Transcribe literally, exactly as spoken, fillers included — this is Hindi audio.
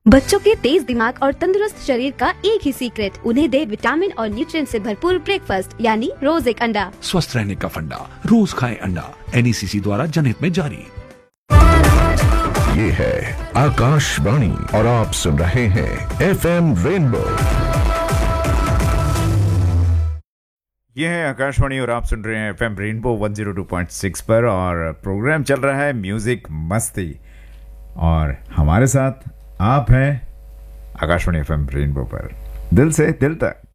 बच्चों के तेज दिमाग और तंदुरुस्त शरीर का एक ही सीक्रेट, उन्हें दे विटामिन और न्यूट्रिएंट से भरपूर ब्रेकफास्ट, यानी रोज एक अंडा। स्वस्थ रहने का फंडा, रोज खाएं अंडा। एन ई सी सी द्वारा जनहित में जारी। ये है आकाशवाणी और आप सुन रहे हैं एफ एम रेनबो। ये है आकाशवाणी और आप सुन रहे हैं F M rainbow one zero two point six पर और प्रोग्राम चल रहा है म्यूजिक मस्ती और हमारे साथ आप हैं आकाशवाणी एफ एम रेनबो पर दिल से दिल तक।